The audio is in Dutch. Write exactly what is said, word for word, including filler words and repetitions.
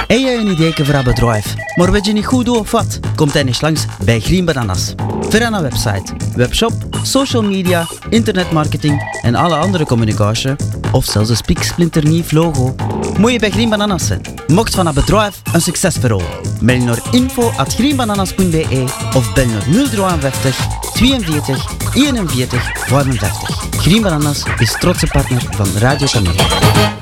Heb je een idee voor een bedrijf, maar weet je niet goed hoe of wat? Kom dan eens langs bij Green Bananas. Voor een website, webshop, social media, internetmarketing en alle andere communicatie, of zelfs een spieksplinternieuw logo, moet je bij Green Bananas zijn. Mocht van een bedrijf een succesverhaal, mail je naar info at greenbananas punt b e of bel naar nul vijfenvijftig tweeënveertig eenenveertig vijfenvijftig. Green Bananas is trotse partner van Radio Camille.